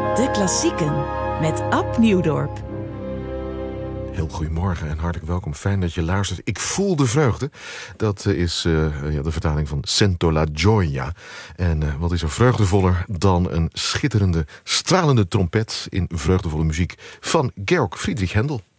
De klassieken met Ab Nieuwdorp. Heel goedemorgen en hartelijk welkom. Fijn dat je luistert. Ik voel de vreugde. Dat is de vertaling van Sento la gioia. En wat is er vreugdevoller dan een schitterende, stralende trompet in vreugdevolle muziek van Georg Friedrich Händel.